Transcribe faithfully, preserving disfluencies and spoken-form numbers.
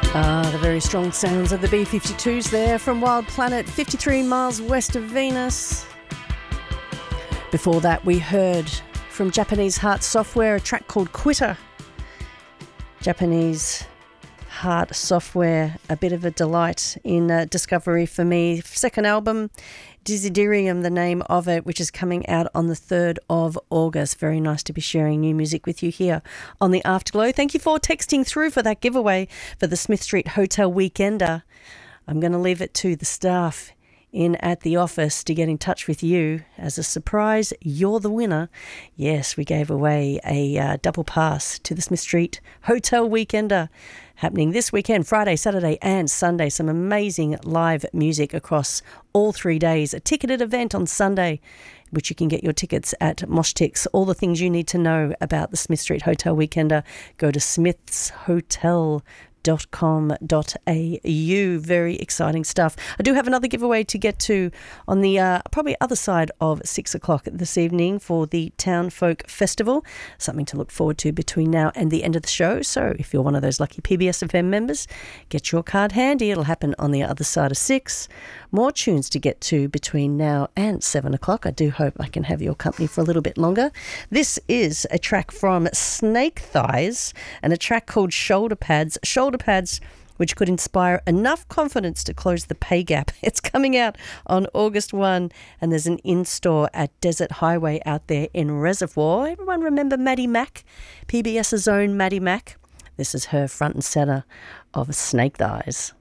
Ah, the very strong sounds of the B fifty-twos there from Wild Planet, fifty-three miles west of Venus. Before that, we heard from Japanese Heart Software, a track called Quitter. Japanese Heart Software, a bit of a delight in uh, discovery for me. Second album, Desiderium, the name of it, which is coming out on the third of August. Very nice to be sharing new music with you here on the Afterglow. Thank you for texting through for that giveaway for the Smith Street Hotel Weekender. I'm going to leave it to the staff in at the office to get in touch with you. As a surprise, you're the winner. Yes, we gave away a uh, double pass to the Smith Street Hotel Weekender, happening this weekend, Friday, Saturday and Sunday. Some amazing live music across all three days. A ticketed event on Sunday, which you can get your tickets at Moshtix. All the things you need to know about the Smith Street Hotel Weekender, go to smiths hotel dot com dot a u. Very exciting stuff. I do have another giveaway to get to on the uh, probably other side of six o'clock this evening for the Town Folk Festival. Something to look forward to between now and the end of the show. So if you're one of those lucky P B S F M members, get your card handy. It'll happen on the other side of six. More tunes to get to between now and seven o'clock. I do hope I can have your company for a little bit longer. This is a track from Snake Thighs and a track called Shoulder Pads. Shoulder Pads, which could inspire enough confidence to close the pay gap. It's coming out on August first, and there's an in-store at Desert Highway out there in Reservoir. Everyone remember Maddie Mack? PBS's own Maddie Mack? This is her front and centre of Snake Thighs.